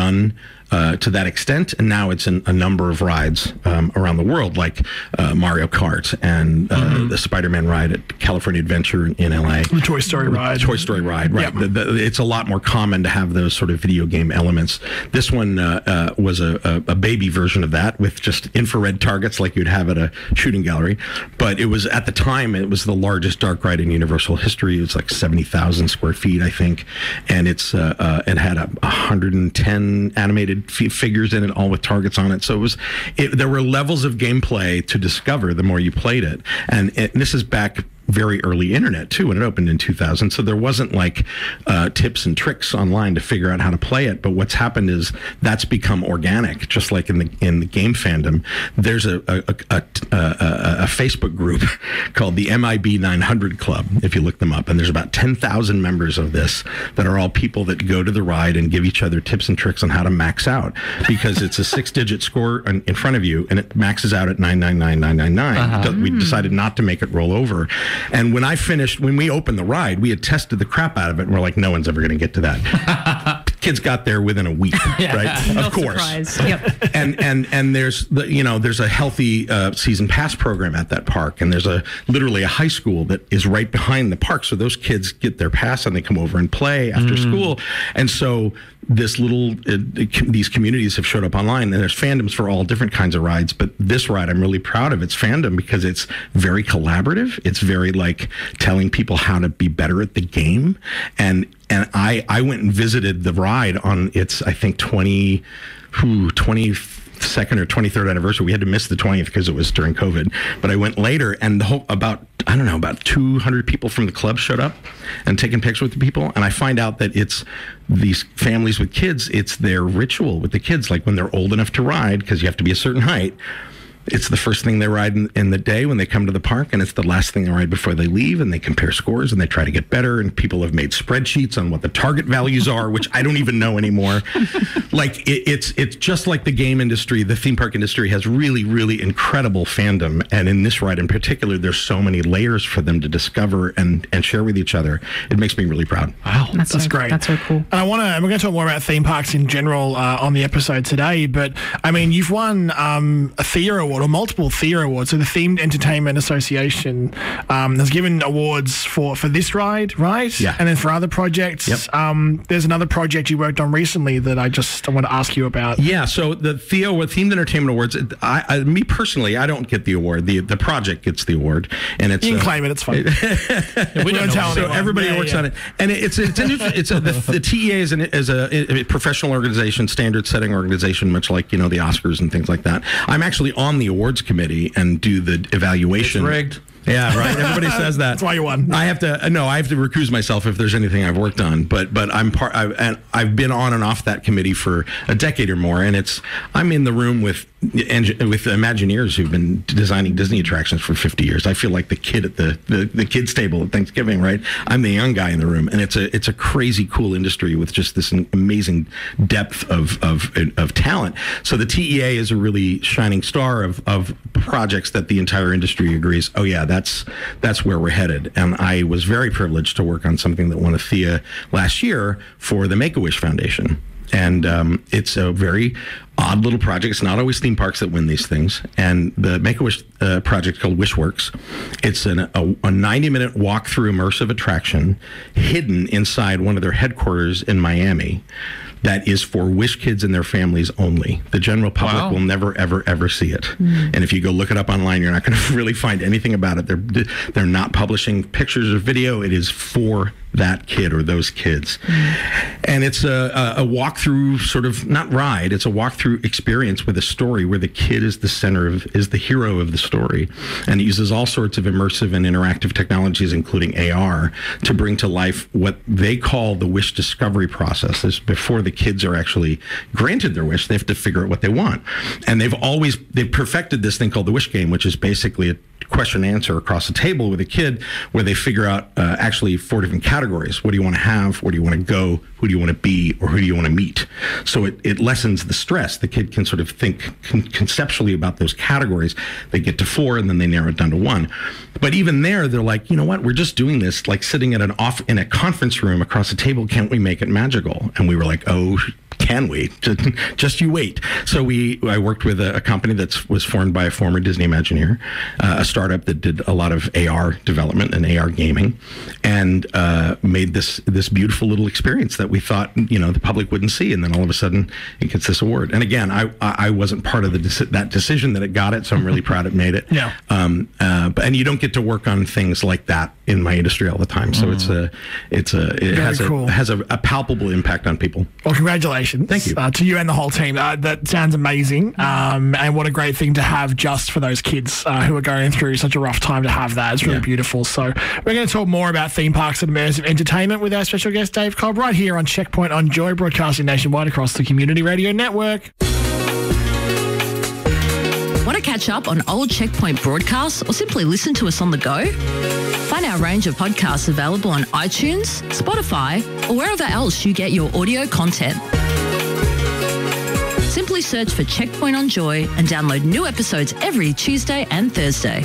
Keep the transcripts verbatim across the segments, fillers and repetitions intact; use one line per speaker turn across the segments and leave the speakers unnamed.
done uh, to that extent, and now it's in a number of rides um, around the world, like uh, Mario Kart and uh, mm-hmm. the Spider-Man ride at California Adventure in L A.
The Toy Story ride.
Toy Story ride, right. Yep. The, the, it's a lot more common to have those sort of video game elements. This one uh, uh, was a, a, a baby version of that with just infrared targets like you'd have at a shooting gallery. But it was, at the time, it was the largest dark ride in Universal history. It was like seventy thousand square feet, I think. And it's uh, uh, it had a one hundred ten animated f- figures in it, all with targets on it. So it was, it, there were levels of gameplay to discover the more you played it. And, it, and this is back very early internet too, when it opened in two thousand. So there wasn't like uh, tips and tricks online to figure out how to play it. But what's happened is that's become organic, just like in the in the game fandom. There's a a, a, a, a, a Facebook group called the M I B nine hundred Club, if you look them up. And there's about ten thousand members of this that are all people that go to the ride and give each other tips and tricks on how to max out, because it's a six-digit score in, in front of you, and it maxes out at nine nine nine nine nine nine. Uh-huh. We decided not to make it roll over. And when I finished, when we opened the ride, we had tested the crap out of it, and we're like, no one's ever going to get to that. Kids got there within a week, yeah, right?
No
of course.
Surprise. Yep.
And and and there's the, you know, there's a healthy uh, season pass program at that park, and there's a literally a high school that is right behind the park. So those kids get their pass and they come over and play after mm. school. And so this little uh, these communities have showed up online, and there's fandoms for all different kinds of rides. But this ride, I'm really proud of its fandom because it's very collaborative. It's very like telling people how to be better at the game. And and I I went and visited the ride on its I think twenty whew, twenty-second or twenty-third anniversary. We had to miss the twentieth because it was during COVID. But I went later, and the whole about I don't know about two hundred people from the club showed up and taking pictures with the people. And I find out that it's these families with kids. It's their ritual with the kids, like when they're old enough to ride, because you have to be a certain height. It's the first thing they ride in, in the day when they come to the park, and it's the last thing they ride before they leave, and they compare scores, and they try to get better, and people have made spreadsheets on what the target values are, which I don't even know anymore. Like, it, it's it's just like the game industry. The theme park industry has really, really incredible fandom, and in this ride in particular, there's so many layers for them to discover and, and share with each other. It makes me really proud.
Wow,
that's,
that's
so,
great.
That's so cool.
And I want to, we're going to talk more about theme parks in general uh, on the episode today, but, I mean, you've won um, a Thea Award, or multiple Thea Awards. So the Themed Entertainment Association um, has given awards for, for this ride, right?
Yeah.
And then for other projects.
Yep.
Um, there's another project you worked on recently that I just I want to ask you about.
Yeah, so the Thea Themed Entertainment Awards, I, I, me personally, I don't get the award. The the project gets the award. And it's
You can
uh,
claim it, it's fine.
Yeah,
we don't tell
So
anyone.
everybody
Yeah,
works
yeah.
on it. And it's it's an, it's a, the, the T E A is, an, is a, a professional organization, standard setting organization, much like, you know, the Oscars and things like that. I'm actually on the awards committee and do the evaluation.
It's rigged.
Yeah, right. Everybody says that.
That's why you won.
I have to no, I have to recuse myself if there's anything I've worked on. But but I'm part. I, and I've been on and off that committee for a decade or more, and it's I'm in the room with with Imagineers who've been designing Disney attractions for fifty years. I feel like the kid at the, the the kids table at Thanksgiving, right? I'm the young guy in the room, and it's a it's a crazy cool industry with just this amazing depth of of of talent. So the T E A is a really shining star of of projects that the entire industry agrees. Oh yeah, that's that's where we're headed. And I was very privileged to work on something that won a Thea last year for the Make-A-Wish Foundation. And um, it's a very odd little project. It's not always theme parks that win these things. And the Make-A-Wish uh, project called WishWorks, it's an, a, a ninety-minute walk-through immersive attraction hidden inside one of their headquarters in Miami that is for Wish kids and their families only. The general public
Wow.
will never, ever, ever see it. Mm. And if you go look it up online, you're not going to really find anything about it. They're they're not publishing pictures or video. It is for that kid or those kids. Mm. And it's a, a, a walk-through sort of, not ride, it's a walk-through experience with a story where the kid is the center of, is the hero of the story. And it uses all sorts of immersive and interactive technologies, including A R, to bring to life what they call the wish discovery process. This before the kids are actually granted their wish, they have to figure out what they want. And they've always, they've perfected this thing called the Wish Game, which is basically a question and answer across a table with a kid where they figure out uh, actually four different categories. What do you want to have? Where do you want to go? Who do you want to be? Or who do you want to meet? So it, it lessens the stress. The kid can sort of think con- conceptually about those categories. They get to four and then they narrow it down to one. But even there, they're like, you know what? We're just doing this like sitting at an off in a conference room across a table. Can't we make it magical? And we were like, oh, can we? Just you wait. So we, I worked with a, a company that was formed by a former Disney Imagineer, uh, a startup that did a lot of A R development and A R gaming, and uh, made this this beautiful little experience that we thought, you know, the public wouldn't see. And then all of a sudden, it gets this award. And again, I I wasn't part of the deci- that decision that it got it, so I'm really proud it made it.
Yeah.
Um. Uh. But and you don't get to work on things like that in my industry all the time. So mm. it's a it's a it
Very
has
cool.
a has a, a palpable impact on people.
Well, congratulations.
Thank you.
Uh, to you and the whole team. Uh, that sounds amazing. Um, and what a great thing to have just for those kids uh, who are going through such a rough time to have that. It's really yeah. beautiful. So we're going to talk more about theme parks and immersive entertainment with our special guest, Dave Cobb, right here on Checkpoint on Joy, broadcasting nationwide across the Community Radio Network.
Want to catch up on old Checkpoint broadcasts or simply listen to us on the go? Find our range of podcasts available on iTunes, Spotify, or wherever else you get your audio content. Simply search for Checkpoint on Joy and download new episodes every Tuesday and Thursday.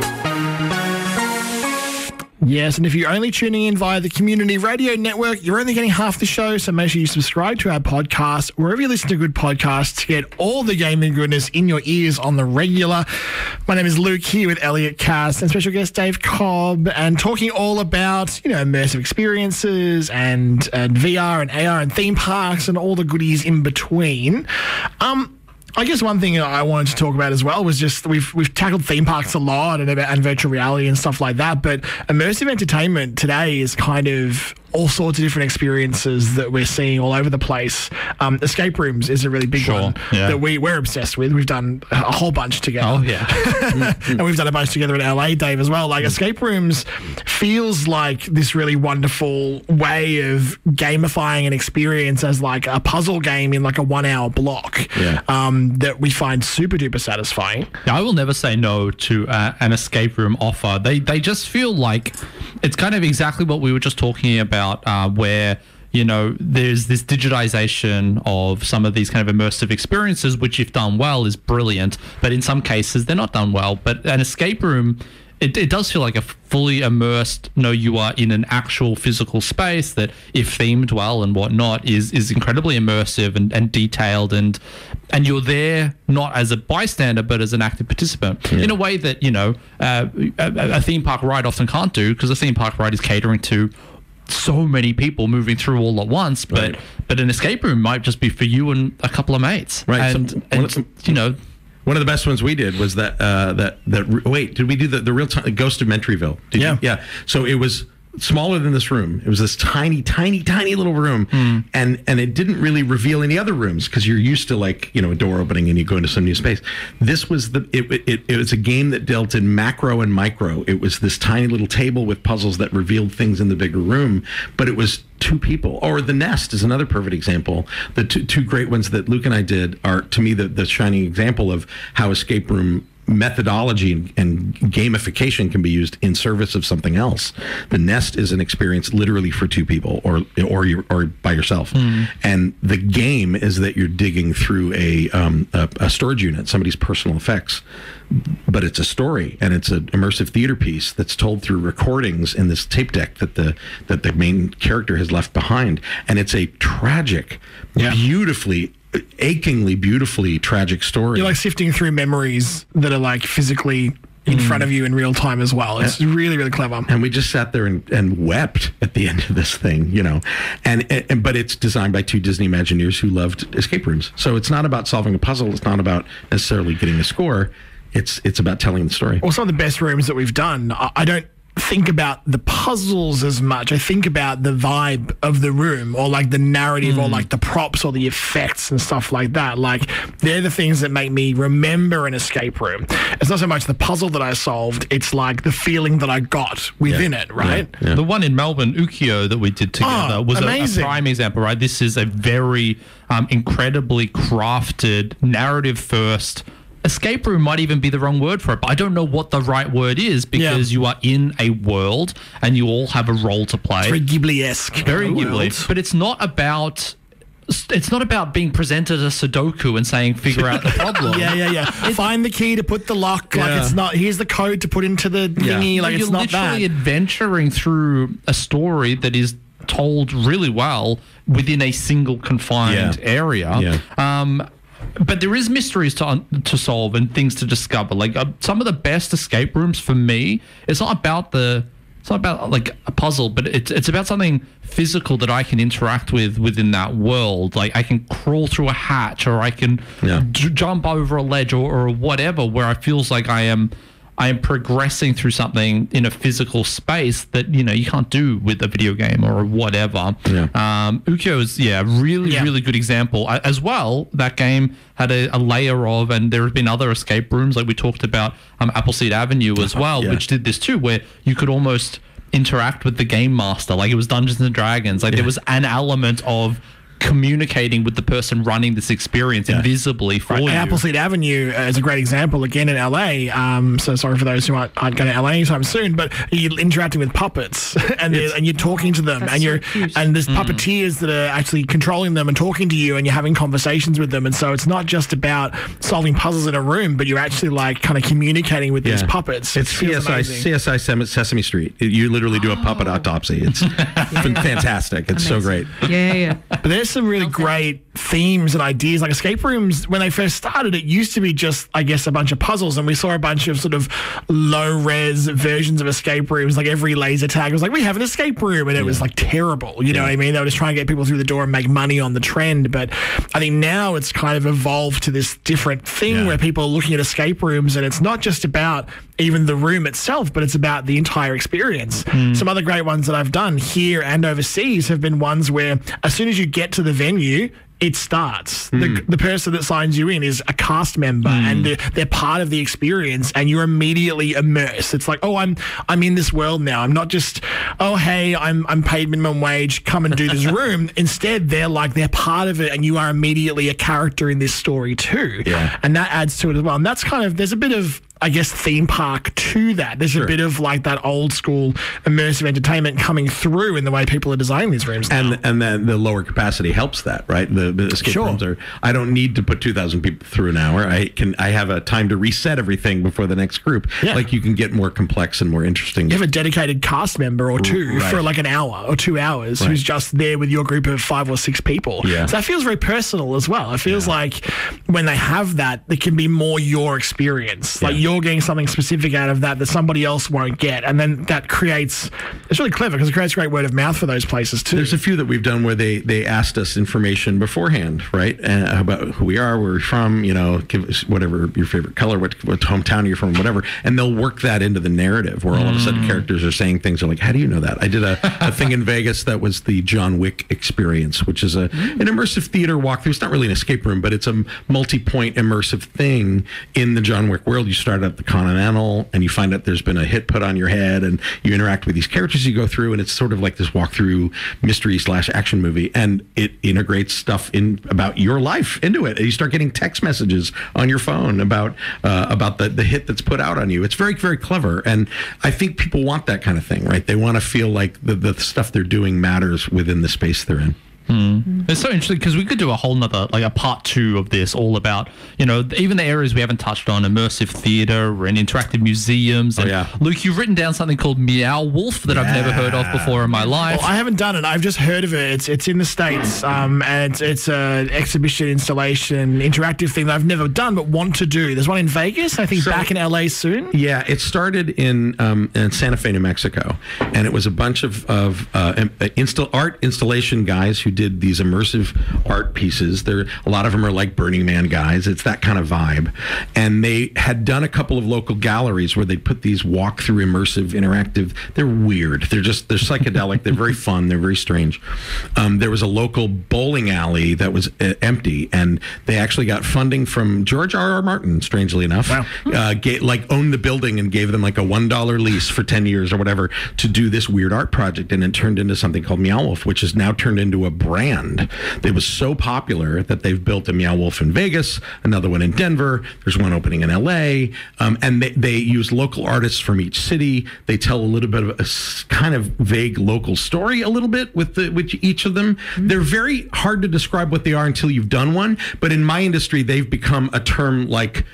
Yes, and if you're only tuning in via the Community Radio Network, you're only getting half the show, so make sure you subscribe to our podcast wherever you listen to good podcasts to get all the gaming goodness in your ears on the regular. My name is Luke, here with Elliot Cass and special guest Dave Cobb, and talking all about, you know, immersive experiences and, and V R and A R and theme parks and all the goodies in between. Um... I guess one thing I wanted to talk about as well was just we've we've tackled theme parks a lot and, and virtual reality and stuff like that, but immersive entertainment today is kind of all sorts of different experiences that we're seeing all over the place. Um, escape rooms is a really big
sure,
one
yeah.
that we, we're obsessed with. We've done a whole bunch together.
Oh, yeah.
And we've done a bunch together in L A, Dave, as well. Like, escape rooms feels like this really wonderful way of gamifying an experience as like a puzzle game in like a one-hour block
yeah.
um, that we find super duper satisfying.
Yeah, I will never say no to uh, an escape room offer. They they just feel like it's kind of exactly what we were just talking about. Uh, where, you know, there's this digitization of some of these kind of immersive experiences, which if done well is brilliant, but in some cases they're not done well. But an escape room, it, it does feel like a fully immersed, no, you are in an actual physical space that, if themed well and whatnot, is is incredibly immersive and, and detailed, and and you're there not as a bystander but as an active participant, yeah. in a way that, you know, uh, a, a theme park ride often can't do, because a theme park ride is catering to so many people moving through all at once, but right. but an escape room might just be for you and a couple of mates,
right?
And,
so,
and the, you know,
one of the best ones we did was that uh, that that wait, did we do the the real time Ghost of Mentryville? Did
yeah,
you? yeah. So it was smaller than this room. It was this tiny, tiny, tiny little room, mm. and and it didn't really reveal any other rooms because you're used to, like, you know, a door opening and you go into some new space. This was the it, it it was a game that dealt in macro and micro. It was this tiny little table with puzzles that revealed things in the bigger room, but it was two people. Or The Nest is another perfect example. The two, two great ones that Luke and I did are, to me, the, the shining example of how escape room methodology and, and gamification can be used in service of something else. The Nest is an experience literally for two people, or or you or by yourself. Mm. And the game is that you're digging through a, um, a a storage unit, somebody's personal effects, but it's a story, and it's an immersive theater piece that's told through recordings in this tape deck that the that the main character has left behind, and it's a tragic, yeah. beautifully. achingly beautifully tragic story.
You're like sifting through memories that are like physically in mm. front of you in real time as well. It's yeah. really, really clever.
And we just sat there and, and wept at the end of this thing, you know. And, and but it's designed by two Disney Imagineers who loved escape rooms. So it's not about solving a puzzle. It's not about necessarily getting a score. It's it's about telling the story.
Well, some of the best rooms that we've done, I, I don't think about the puzzles as much. I think about the vibe of the room, or like the narrative, mm. or like the props or the effects and stuff like that. Like, they're the things that make me remember an escape room. It's not so much the puzzle that I solved, it's like the feeling that I got within yeah. it, right?
Yeah. Yeah. The one in Melbourne, Ukiyo, that we did together
oh,
was a, a prime example, right? This is a very um, incredibly crafted, narrative first. Escape room might even be the wrong word for it, but I don't know what the right word is, because yeah. you are in a world and you all have a role to play.
It's very Ghibli-esque.
Very Ghibli. But it's not about... It's not about being presented a Sudoku and saying, figure out the problem.
yeah, yeah, yeah. Find the key to put the lock. Yeah. Like, it's not, here's the code to put into the thingy.
Yeah.
Like,
You're
it's not that.
You're literally adventuring through a story that is told really well within a single confined
Yeah.
area.
Yeah.
Um, but there is mysteries to to solve and things to discover. Like uh, some of the best escape rooms for me, it's not about the it's not about like a puzzle, but it's it's about something physical that I can interact with within that world. Like I can crawl through a hatch, or I can
Yeah.
j- jump over a ledge, or, or whatever, where I feels like I am. I am progressing through something in a physical space that, you know, you can't do with a video game or whatever.
Yeah.
Um, Ukyo is, yeah, really,
Yeah.
really good example. I, as well, that game had a, a layer of, and there have been other escape rooms, like we talked about um, Appleseed Avenue as well,
Yeah.
which did this too, where you could almost interact with the game master. Like it was Dungeons and Dragons. Like there was an element of communicating with the person running this experience
Yeah.
invisibly for
Right.
you.
And Appleseed Avenue is a great example, again, in L A. Um, so sorry for those who aren't, aren't going to L A anytime soon, but you're interacting with puppets and, they're- and you're talking to them,
That's
and
so
you're
cute.
and there's puppeteers that are actually controlling them and talking to you, and you're having conversations with them. And so it's not just about solving puzzles in a room, but you're actually like kind of communicating with these
Yeah.
puppets.
It's
It feels
C S I,
amazing.
C S I Sem- Sesame Street. You literally do a puppet autopsy. It's fantastic. It's so great.
Amazing. Yeah, yeah.
But there's some really great themes and ideas. Like escape rooms, when they first started, it used to be just, I guess, a bunch of puzzles. And we saw a bunch of sort of low res versions of escape rooms. Like every laser tag was like, we have an escape room. And it was like terrible. You know what I mean? They were just trying to get people through the door and make money on the trend. But I think now it's kind of evolved to this different thing
Yeah.
where people are looking at escape rooms, and it's not just about even the room itself, but it's about the entire experience. Some other great ones that I've done here and overseas have been ones where as soon as you get to the venue, it starts. The, the person that signs you in is a cast member, and they're, they're part of the experience, and you're immediately immersed. It's like, oh, I'm I'm in this world now. I'm not just, oh, hey, I'm I'm paid minimum wage. Come and do this room. Instead, they're like they're part of it, and you are immediately a character in this story too.
Yeah.
And that adds to it as well. And that's kind of there's a bit of, I guess, theme park to that. There's a bit of like that old school immersive entertainment coming through in the way people are designing these rooms now.
And and then the lower capacity helps that, right? The, the escape
Sure.
rooms are. I don't need to put two thousand people through an hour. I can. I have a time to reset everything before the next group.
Yeah.
Like you can get more complex and more interesting.
You have a dedicated cast member or two
Right.
for like an hour or two hours who's just there with your group of five or six people.
Yeah.
So that feels very personal as well. It feels like when they have that, it can be more your experience. Like
Yeah.
you're getting something specific out of that that somebody else won't get. And then that creates, it's really clever because it creates great word of mouth for those places too.
There's a few that we've done where they, they asked us information beforehand, right? Uh, about who we are, where we're from, you know, give us whatever your favorite color, what, what hometown you're from, whatever. And they'll work that into the narrative where all of a sudden characters are saying things. They're like, how do you know that? I did a, a thing in Vegas that was the John Wick experience, which is a an immersive theater walkthrough. It's not really an escape room, but it's a multi-point immersive thing in the John Wick world. You start at the Continental and you find out there's been a hit put on your head, and you interact with these characters you go through, and it's sort of like this walkthrough mystery slash action movie, and it integrates stuff in about your life into it. And you start getting text messages on your phone about uh, about the, the hit that's put out on you. It's very, very clever, and I think people want that kind of thing, right? They want to feel like the, the stuff they're doing matters within the space they're in.
It's so interesting because we could do a whole nother, like a part two of this, all about, you know, even the areas we haven't touched on, immersive theater and interactive museums. And
Oh, yeah.
Luke, you've written down something called Meow Wolf that I've never heard of before in my life.
Well, I haven't done it. I've just heard of it. It's it's in the States, um, and it's it's an exhibition, installation, interactive thing that I've never done but want to do. There's one in Vegas, I think,
So-
back in L A soon.
Yeah, it started in um, in Santa Fe, New Mexico, and it was a bunch of of uh, im- uh, install art installation guys who did these immersive art pieces. There, a lot of them are like Burning Man guys. It's that kind of vibe, and they had done a couple of local galleries where they put these walk-through immersive interactive. They're weird. They're just they're psychedelic. They're very fun. They're very strange. Um, there was a local bowling alley that was uh, empty, and they actually got funding from George R. R. Martin. Strangely enough,
Wow.
uh, ga- like owned the building and gave them like a one dollar lease for ten years or whatever to do this weird art project, and it turned into something called Meow Wolf, which is now turned into a brand. It was so popular that they've built a Meow Wolf in Vegas, another one in Denver. There's one opening in L A, um, and they, they use local artists from each city. They tell a little bit of a s- kind of vague local story, a little bit with the with each of them. They're very hard to describe what they are until you've done one. But in my industry, they've become a term like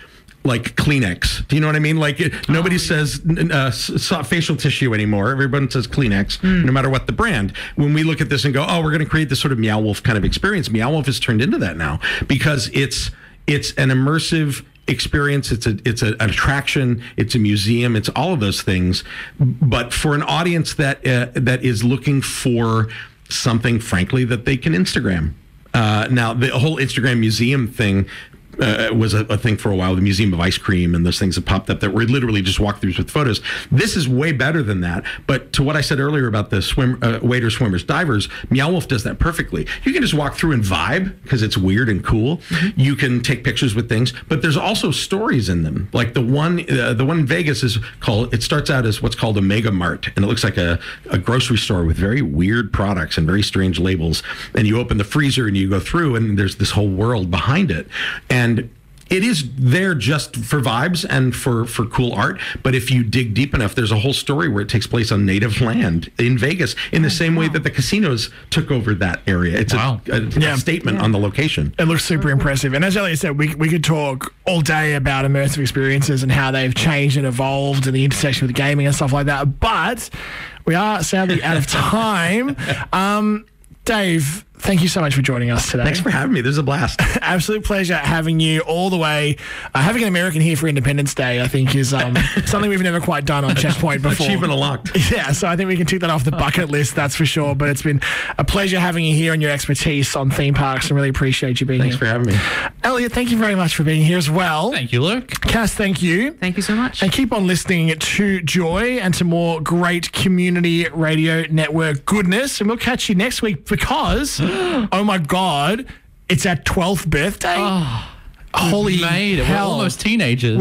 like Kleenex. Do you know what I mean? Like it, nobody oh, says uh, s- facial tissue anymore. Everyone says Kleenex, mm. no matter what the brand. When we look at this and go, oh, we're going to create this sort of Meow Wolf kind of experience, Meow Wolf has turned into that now because it's it's an immersive experience. It's a it's a, an attraction. It's a museum. It's all of those things. But for an audience that uh, that is looking for something, frankly, that they can Instagram. Uh, now, the whole Instagram museum thing uh, was a, a thing for a while, the Museum of Ice Cream and those things that popped up that were literally just walkthroughs with photos. This is way better than that. But to what I said earlier about the swim, uh, waders, swimmers, divers, Meow Wolf does that perfectly. You can just walk through and vibe because it's weird and cool. Mm-hmm. You can take pictures with things, but there's also stories in them. Like the one, uh, the one in Vegas is called, it starts out as what's called a Mega Mart, and it looks like a, a grocery store with very weird products and very strange labels. And you open the freezer and you go through, and there's this whole world behind it. And it is there just for vibes and for, for cool art. But if you dig deep enough, there's a whole story where it takes place on native land in Vegas in the oh, same wow. way that the casinos took over that area. It's wow. a, a, yeah. a statement yeah. on the location.
It looks super impressive. And as Elliot said, we, we could talk all day about immersive experiences and how they've changed and evolved and the intersection with gaming and stuff like that. But we are sadly out of time. Um, Dave, thank you so much for joining us today.
Thanks for having me. This is a blast.
Absolute pleasure having you all the way. Uh, having an American here for Independence Day, I think, is um, something we've never quite done on Checkpoint before.
Achievement unlocked.
Yeah, so I think we can tick that off the bucket list, that's for sure. But it's been a pleasure having you here and your expertise on theme parks, and really appreciate you being
Thanks
here.
Thanks for having me.
Elliot, thank you very much for being here as well.
Thank you, Luke.
Cass, thank you.
Thank you so much.
And keep on listening to Joy and to more great community radio network goodness. And we'll catch you next week because... oh my God, it's our twelfth birthday.
Oh,
holy
made it.
hell.
We're almost teenagers.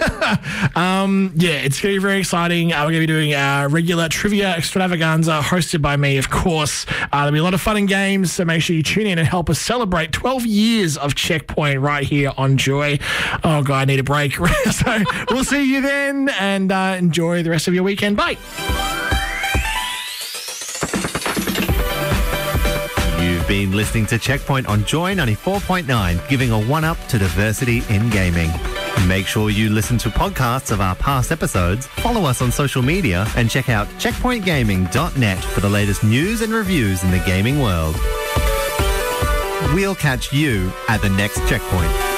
um, yeah, it's going to be very exciting. Uh, we're going to be doing a regular trivia extravaganza hosted by me, of course. Uh, there'll be a lot of fun and games, so make sure you tune in and help us celebrate twelve years of Checkpoint right here on Joy. Oh, God, I need a break. So we'll see you then, and uh, enjoy the rest of your weekend. Bye.
You've been listening to Checkpoint on Joy ninety-four point nine, giving a one-up to diversity in gaming. Make sure you listen to podcasts of our past episodes, follow us on social media, and check out checkpoint gaming dot net for the latest news and reviews in the gaming world. We'll catch you at the next Checkpoint.